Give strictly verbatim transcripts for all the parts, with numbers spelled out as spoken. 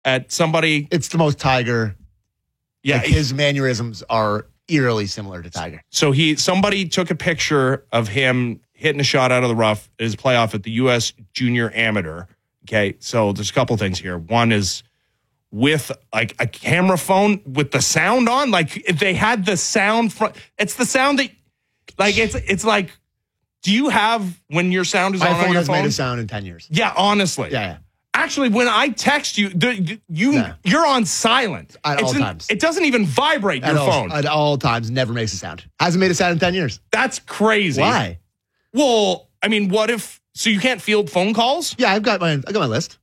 at somebody. It's the most Tiger. Yeah, like his mannerisms are eerily similar to Tiger. So he somebody took a picture of him hitting a shot out of the rough at his playoff at the U S Junior Amateur. Okay, so there's a couple things here. One is with like a camera phone with the sound on. Like if they had the sound from, it's the sound that, like it's it's like, do you have when your sound is My on, phone on your has phone? made a sound in ten years. Yeah, honestly. Yeah, yeah. Actually, when I text you, the, you Yeah. you're on silent At It's all an- times. It doesn't even vibrate At your all, phone. at all times, never makes a sound. Hasn't made a sound in ten years. That's crazy. Why? Well, I mean, what if? So you can't field phone calls? Yeah, I've got my I got my list.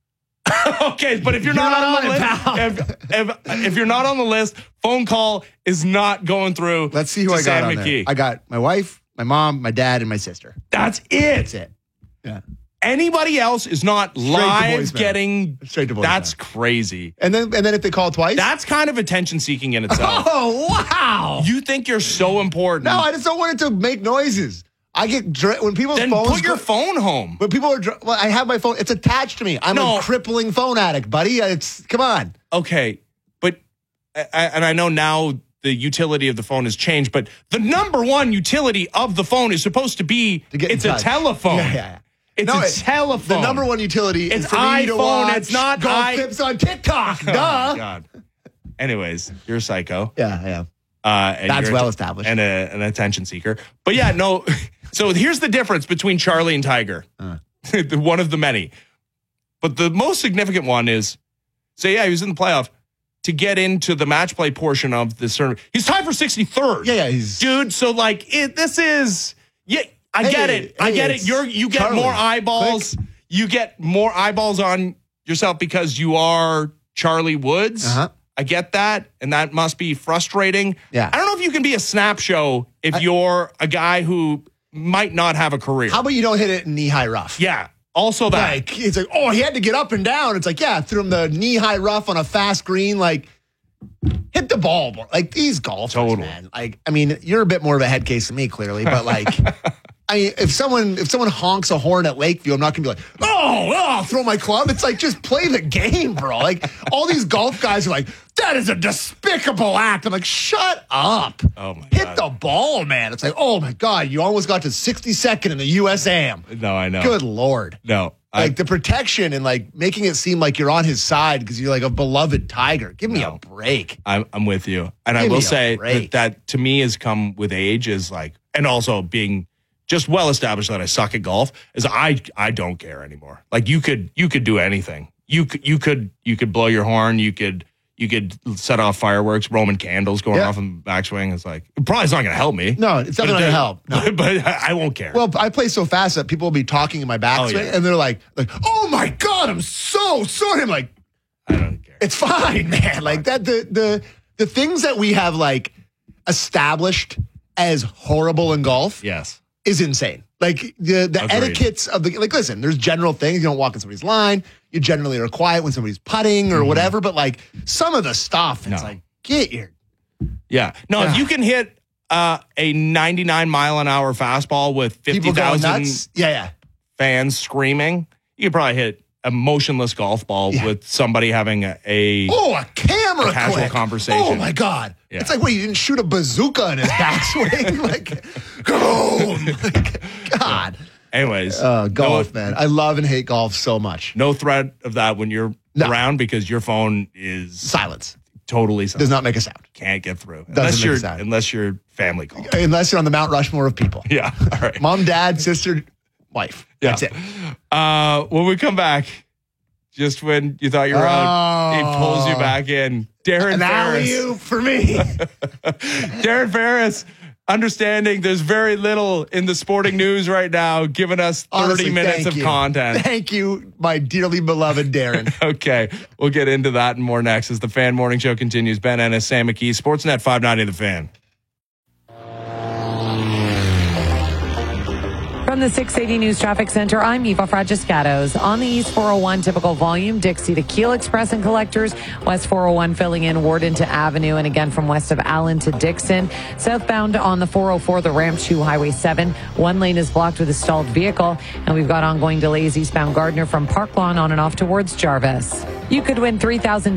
Okay, but if you're, You're not, not on the on it, list, pal. if, if if you're not on the list, phone call is not going through. Let's see who to I got Sam on McKee. there. I got my wife, my mom, my dad, and my sister. That's it. That's it. Yeah. Anybody else is not Straight to live voicemail. getting. Straight to voicemail. That's crazy. And then and then if they call twice. That's kind of attention seeking in itself. Oh, wow. You think you're so important? No, I just don't want it to make noises. I get dra- when people's then phones put your go- phone home. When people are, dra- well, I have my phone. It's attached to me. I'm No. a crippling phone addict, buddy. It's come on. Okay, but I, I- and I know now the utility of the phone has changed, but the number one utility of the phone is supposed to be To get in it's a touch. telephone. Yeah, yeah, yeah. It's No, a it- telephone. The number one utility It's is for me to iPhone, watch it's not golf i- tips on TikTok. Oh, Duh. God. Anyways, you're a psycho. Yeah, yeah. Uh, and That's you're well a- established. And a, an attention seeker. But yeah, no. So here's the difference between Charlie and Tiger. Uh. The one of the many. But the most significant one is, say, yeah, he was in the playoff. To get into the match play portion of this tournament, he's tied for sixty-third. Yeah, yeah. He's Dude, so like, it, this is, yeah, I Hey, get it. I hey, get it. it's You're, you get Charlie. more eyeballs. You get more eyeballs on yourself because you are Charlie Woods. Uh-huh. I get that. And that must be frustrating. Yeah. I don't know if you can be a snap show if I- you're a guy who might not have a career. How about you don't hit it in knee high rough? yeah. Also that. Like it's like, oh, he had to get up and down. It's like, yeah, threw him the knee high rough on a fast green. Like, hit the ball more. Like these golfers, Totally. man. Like, I mean, you're a bit more of a head case than me, clearly, but like. I mean, if someone if someone honks a horn at Lakeview, I'm not gonna be like, oh, oh, I'll throw my club. It's like just play the game, bro. Like all these golf guys are like, that is a despicable act. I'm like, shut up. Oh, my Hit God. the ball, man. It's like, oh my God, you almost got to sixty-second in the U S A M. No, I know. Good Lord. No. I, Like the protection and like making it seem like you're on his side because you're like a beloved Tiger. Give me No. a break. I'm, I'm with you. And I Give will me a say that, break. that to me has come with age is like, and also being just well established that I suck at golf is I, I don't care anymore. Like you could, you could do anything. You could, you could, you could blow your horn. You could, you could set off fireworks, Roman candles going Yeah. off in the backswing. It's like, it probably is not going to help me. No, it's But definitely it not gonna does- help. No. But, I won't care. Well, I play so fast that people will be talking in my backswing Oh, yeah. and they're like, like, oh my God, I'm so sorry. I'm like, I don't care. it's fine, man. Like that, the the the things that we have like established as horrible in golf Yes. is insane. Like the the Agreed. etiquettes of the like. Listen, there's general things. You don't walk in somebody's line. You generally are quiet when somebody's putting or whatever. But like some of the stuff, it's Mm-hmm. No. like get your Yeah. No, if Yeah. you can hit uh, a ninety-nine mile an hour fastball with fifty people going thousand nuts. Yeah, yeah. fans screaming, you could probably hit a motionless golf ball Yeah. with somebody having a, a Oh, a camera A casual click. conversation. Oh my God. Yeah. It's like, wait, you didn't shoot a bazooka in his backswing? Like, boom. Like, God. anyways. Uh, golf, no, man. I love and hate golf so much. no threat of that when you're No. around because your phone is Silence. totally silent. Does not make a sound. Can't get through Doesn't unless make a you're sound. unless you're family call. Unless you're on the Mount Rushmore of people. Yeah. All right. Mom, dad, sister, wife. Yeah. That's it. Uh, when we come back, just when you thought you were out, he pulls you Oh. back in. Darren An Ferris. alley-oop for me. Darren Ferris, understanding there's very little in the sporting news right now, giving us thirty Honestly, minutes thank of you. content. Thank you, my dearly beloved Darren. Okay, we'll get into that and more next as the Fan Morning Show continues. Ben Ennis, Sam McKee, Sportsnet five ninety The Fan. From the six eighty News Traffic Center, I'm Eva Fragiscatos. On the East four oh one, typical volume, Dixie to Keel Express and Collectors. West four oh one filling in Warden to Avenue, and again from west of Allen to Dixon. Southbound on the four oh four, the ramp to Highway seven. One lane is blocked with a stalled vehicle, and we've got ongoing delays eastbound Gardner from Park Lawn on and off towards Jarvis. You could win three thousand